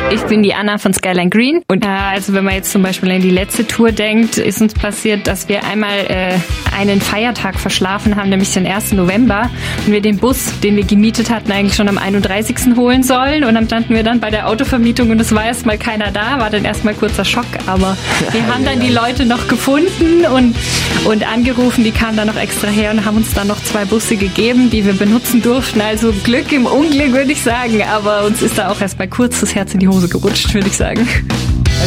Ich bin die Anna von Skyline Green und also wenn man jetzt zum Beispiel an die letzte Tour denkt, ist uns passiert, dass wir einmal einen Feiertag verschlafen haben, nämlich den 1. November und wir den Bus, den wir gemietet hatten, eigentlich schon am 31. holen sollen und dann standen wir dann bei der Autovermietung und es war erstmal keiner da, war dann erstmal kurzer Schock, aber wir haben dann die Leute noch gefunden und angerufen, die kamen dann noch extra her und haben uns dann noch 2 Busse gegeben, die wir benutzen durften, also Glück im Unglück, würde ich sagen, aber uns ist da auch erst mal kurz das Herz in die Hose gerutscht, würde ich sagen.